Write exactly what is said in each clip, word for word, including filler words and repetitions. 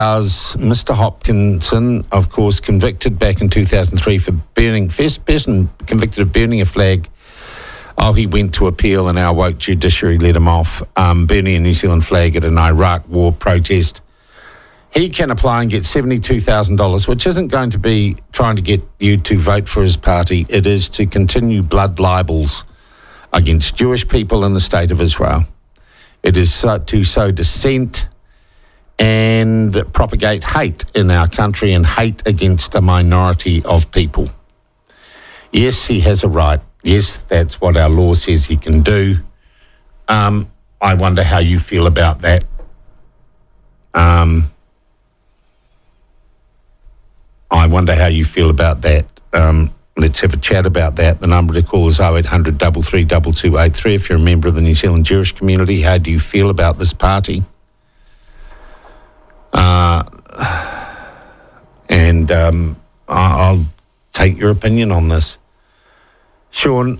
As Mister Hopkinson, of course, convicted back in two thousand three for burning, first person convicted of burning a flag. Oh, he went to appeal and our woke judiciary let him off, um, burning a New Zealand flag at an Iraq war protest. He can apply and get seventy-two thousand dollars, which isn't going to be trying to get you to vote for his party. It is to continue blood libels against Jewish people in the state of Israel. It is so, to sow dissent and propagate hate in our country and hate against a minority of people. Yes, he has a right. Yes, that's what our law says he can do. Um, I wonder how you feel about that. Um, I wonder how you feel about that. Um, let's have a chat about that. The number to call is oh eight hundred, three three two two eight three. If you're a member of the New Zealand Jewish community, how do you feel about this party? Uh, and um, I'll take your opinion on this. Sean,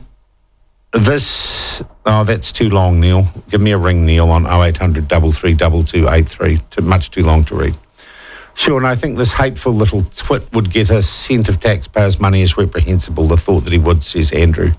this... Oh, that's too long, Neil. Give me a ring, Neil, on oh eight hundred, three three two two eight three. Too much too long to read. Sean, I think this hateful little twit would get a cent of taxpayers' money is reprehensible. The thought that he would, says Andrew.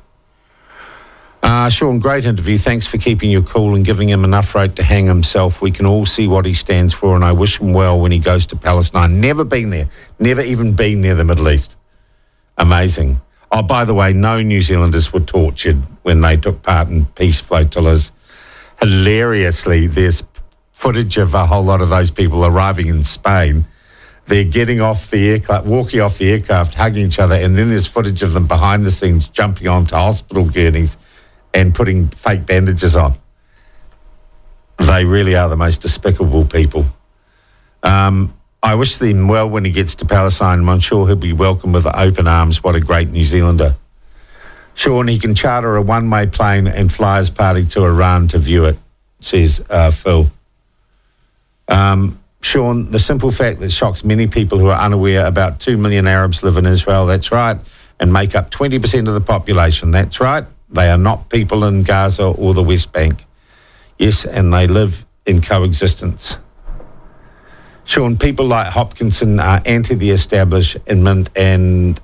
Uh, Sean, great interview. Thanks for keeping your cool and giving him enough rope to hang himself. We can all see what he stands for, and I wish him well when he goes to Palestine. Never been there. Never even been near the Middle East. Amazing. Oh, by the way, no New Zealanders were tortured when they took part in peace flotillas. Hilariously, there's footage of a whole lot of those people arriving in Spain. They're getting off the aircraft, walking off the aircraft, hugging each other, and then there's footage of them behind the scenes jumping onto hospital gurneys and putting fake bandages on. They really are the most despicable people. Um, I wish them well when he gets to Palestine. I'm sure he'll be welcomed with open arms. What a great New Zealander. Sean, he can charter a one-way plane and fly his party to Iran to view it, says uh, Phil. Um, Sean, the simple fact that shocks many people who are unaware, about two million Arabs live in Israel, that's right, and make up twenty percent of the population, that's right. They are not people in Gaza or the West Bank. Yes, and they live in coexistence. Sean, people like Hopkinson are anti the establishment and...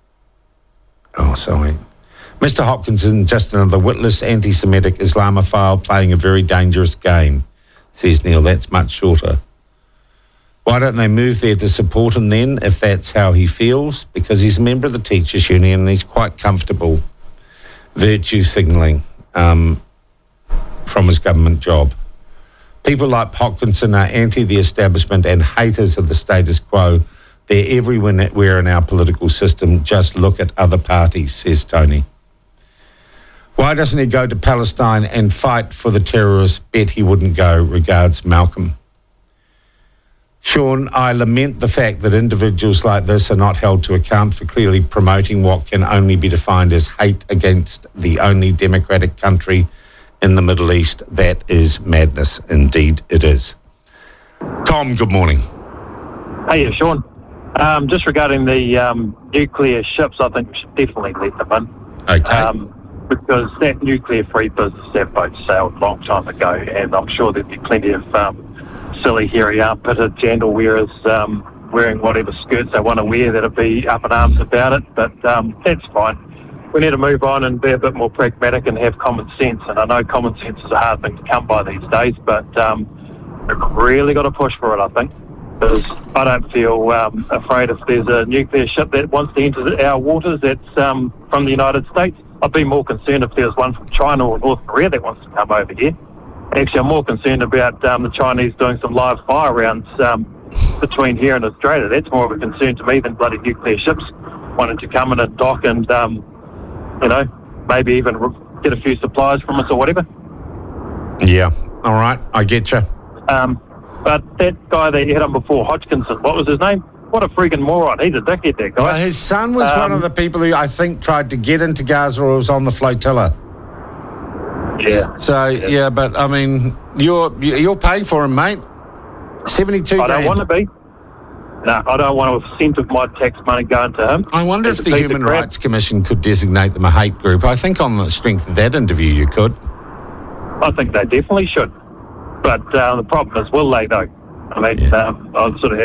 Oh, sorry. Mister Hopkinson, just another witless, anti-Semitic Islamophile playing a very dangerous game, says Neil. That's much shorter. Why don't they move there to support him then, if that's how he feels? Because he's a member of the Teachers Union and he's quite comfortable virtue signalling um, from his government job. People like Hopkinson are anti the establishment and haters of the status quo. They're everywhere in our political system. Just look at other parties, says Tony. Why doesn't he go to Palestine and fight for the terrorists? Bet he wouldn't go. Regards, Malcolm. Sean, I lament the fact that individuals like this are not held to account for clearly promoting what can only be defined as hate against the only democratic country in the Middle East. That is madness. Indeed, it is. Tom, good morning. Hey, Sean. Um, just regarding the um, nuclear ships, I think we should definitely let them in. Okay. Um, because that nuclear-free business, that boat sailed a long time ago, and I'm sure there'd be plenty of um, silly, hairy, armpitted gender wearers um, wearing whatever skirts they want to wear that'll be up in arms about it, but um, that's fine. We need to move on and be a bit more pragmatic and have common sense, and I know common sense is a hard thing to come by these days, but um, we've really got to push for it, I think, because I don't feel um, afraid if there's a nuclear ship that wants to enter our waters that's um, from the United States. I'd be more concerned if there's one from China or North Korea that wants to come over here. Actually, I'm more concerned about um, the Chinese doing some live fire rounds um, between here and Australia. That's more of a concern to me than bloody nuclear ships wanting to come in and dock and, um, you know, maybe even get a few supplies from us or whatever. Yeah, all right, I get you. Um, but that guy that you had on before, Hodgkinson, what was his name? What a freaking moron. He's a dickhead, that guy. Well, his son was um, one of the people who I think tried to get into Gaza or was on the flotilla. Yeah. So, yeah, yeah but, I mean, you're you're paying for him, mate. seventy-two I grand. don't want to be. No, I don't want a cent of my tax money going to him. I wonder if the Human Rights Commission could designate them a hate group. I think on the strength of that interview you could. I think they definitely should. But uh, the problem is, will they, though? I mean, Yeah. um, I sort of